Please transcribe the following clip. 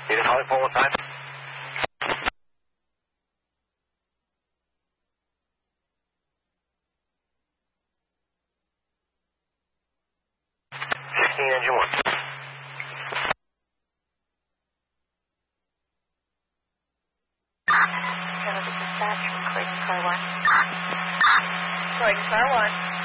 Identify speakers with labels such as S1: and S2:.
S1: Need a holly one more time? Engine 1.
S2: Dispatch from Croydon Car 1.
S3: Croydon Car 1.